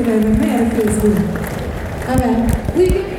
very much. May I please do? All right. We